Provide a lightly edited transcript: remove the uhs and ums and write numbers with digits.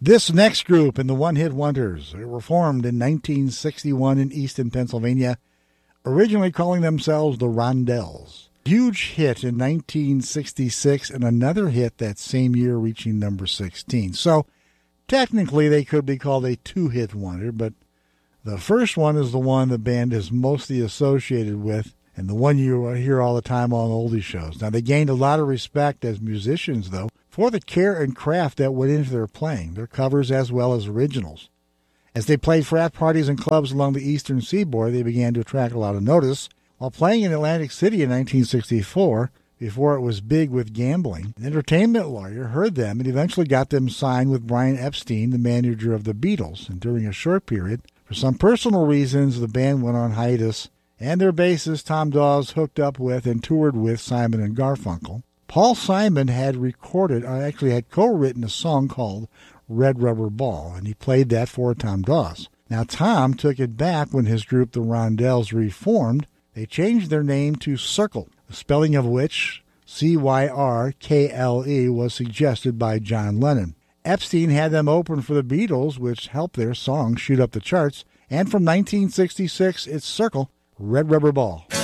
This next group in the one-hit wonders were formed in 1961 in Easton, Pennsylvania, originally calling themselves the Rondells. Huge hit in 1966 and another hit that same year reaching number 16. So technically they could be called a two-hit wonder, but the first one is the one the band is mostly associated with and the one you hear all the time on oldie shows. Now, they gained a lot of respect as musicians, though, for the care and craft that went into their playing, their covers as well as originals. As they played frat parties and clubs along the eastern seaboard, they began to attract a lot of notice. While playing in Atlantic City in 1964, before it was big with gambling, an entertainment lawyer heard them and eventually got them signed with Brian Epstein, the manager of the Beatles. And during a short period, for some personal reasons, the band went on hiatus, and their bassist, Tom Dawes, hooked up with and toured with Simon and Garfunkel. Paul Simon had co-written a song called Red Rubber Ball, and he played that for Tom Dawes. Now, Tom took it back when his group, the Rondells, reformed. They changed their name to Circle, the spelling of which, Cyrkle, was suggested by John Lennon. Epstein had them open for the Beatles, which helped their song shoot up the charts, and from 1966, it's Circle, Red Rubber Ball.